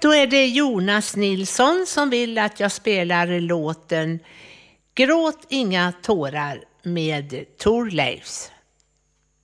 Då är det Jonas Nilsson som vill att jag spelar låten Gråt inga tårar med Thorleifs.